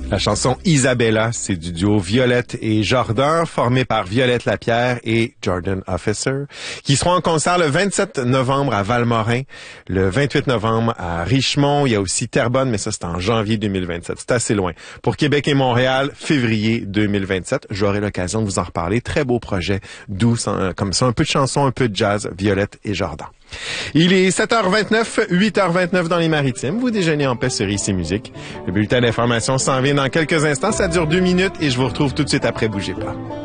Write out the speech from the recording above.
La chanson Isabella, c'est du duo Violette et Jordan, formé par Violette Lapierre et Jordan Officer, qui seront en concert le 27 novembre à Valmorin, le 28 novembre à Richemont. Il y a aussi Terrebonne, mais ça, c'est en janvier 2027. C'est assez loin. Pour Québec et Montréal, février 2027. J'aurai l'occasion de vous en reparler. Très beau projet, doux, comme ça, un peu de chanson, un peu de jazz, Violette et Jordan. Il est 7h29, 8h29 dans les Maritimes. Vous déjeunez en paix sur ICI Musique. Le bulletin d'information s'en vient dans quelques instants. Ça dure 2 minutes et je vous retrouve tout de suite après. Bougez pas.